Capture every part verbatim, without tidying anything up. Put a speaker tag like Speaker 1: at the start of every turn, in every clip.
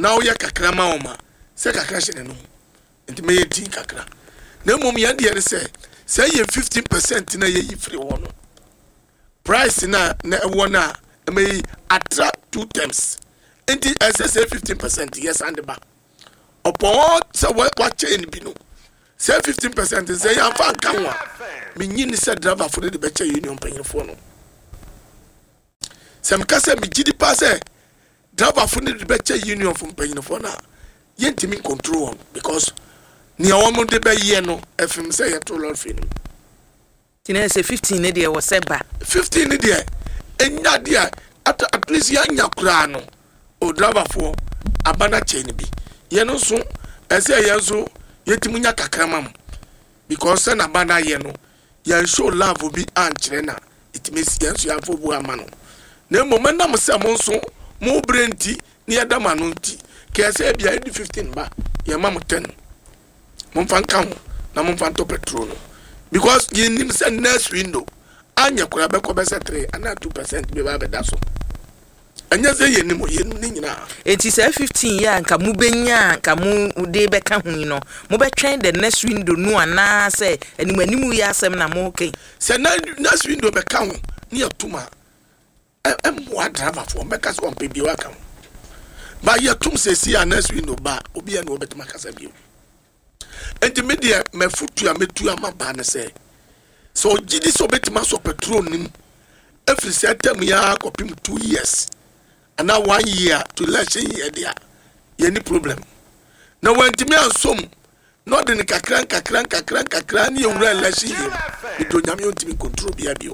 Speaker 1: now ya kakra ma oma se kakra hye no enti me yedi kakra na mom ya de say say ye fifteen percent na ye free one price na na one na me attract two terms enti say fifteen percent yes and ba upon say what change bi no say fifteen percent say ya fa kan wa me nyini say driver for the becha union panyefo no sem ka say me gidi pa say driver for the becha union from panyefo na yentimi control because ni awon de be ye no efim say ye to lord fin
Speaker 2: tina say fifteen ne de wo se ba
Speaker 1: fifteen ne de enya de at, at least ya nya kura no o driver for abana chain bi ye no so ese ye so yetimi nya kakramam because na abana ye no ye show love bi ankyere na itimi ye so ya fo bu amano na moment na mo se mo so mo brenti ni ya dama no nti ke se bia di fifteen ba ye ma mo ten mo fan kan na mo fan to petrol no because ye nim say next window anya kura be ko be say three and two percent be ba be da so anya say ye nim ye nim ni nyina
Speaker 2: enti say fifteen ya nka mu benya nka mu de be ka hu no mo be twen the next window no ana say anim anim ya asem na mo okay
Speaker 1: say next window be ka hu ni atuma em wa driver for me ka so on pe bi wa ka ba ye tum se si a next window ba obi ya no betuma kasa bi enti me de me futu a metu ama ba ne se so gidi so betima so petrol nim every setem ya kopim two years and now one year to election year there any problem now when timi ansom no de ne kakran kakran kakran kakran ni ewura election year to nyame ontimi control bia bio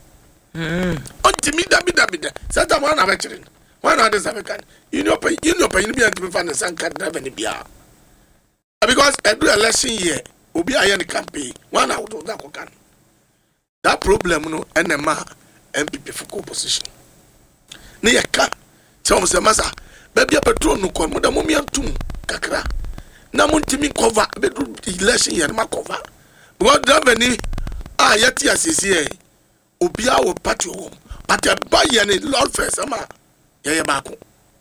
Speaker 1: mm ontimi dabi dabi da sata mo na be kire one other sabekan you know you know pay ni bia ntimi fa ne sanka driver ni bia because every election year obi aye ni campaign one out of that can that problem no enema M P P for opposition ne yaka tell me masa baby petrol no kon mo da mo miantum kakra na mo ntimi cover be election year ma cover because driver ni ah yati asisi e obi a wo party wo party ba ye ni lord first ama ye ye ba ko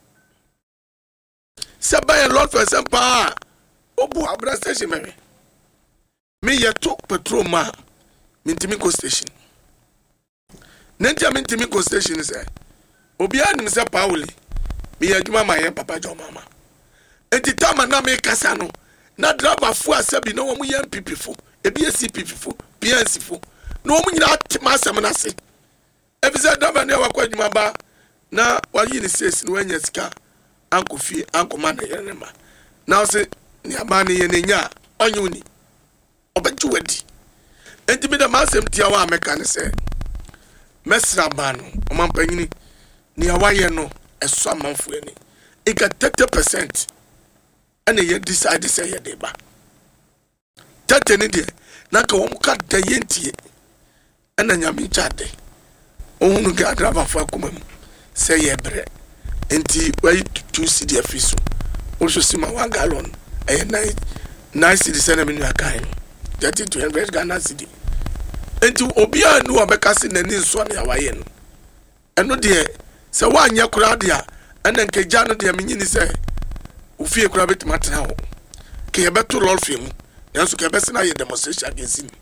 Speaker 1: se ba ye lord first pa obu abra station me me ye to petrol ma mintimi go station nentia mintimi go station say obi anim say pauli me ye adwuma ma ye papa jo mama enti tama na me kasa no na driver fu asabi no wo ye M P P fu ebi C P P fu P N C fu no wo nyina atima asem na se efisa driver ne wakwa adwuma ba na wa yi ni sesi no anya sika anko fie anko ma na ye ne ma now say ni abani ye nenya onyuni obeju wadi enti me da masem tia wa ameka ne se mesra ba no omampanyini ni awaye no eso amanfo ani ika thirty percent ene ye decide say ye de ba thirty ni de na ka wo ka da yentie ena nyame chade ohunu ga driver fo akoma mu say ye bre enti wai two C D afiso also sima one gallon eh nine nine C D send me akai thirty to one hundred Ghana cedi enti obi anu obeka se nani nso na yawaye no eno de se wa anya kura de a ena nkeja no de menyini se ofie kura betima tena ho ke ye beto lol fie mu nanso ke bese na ye demonstration against him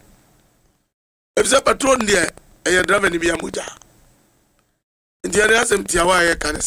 Speaker 1: efse patron de e ye driver ni bia muja enti ya asem tiawa ye kan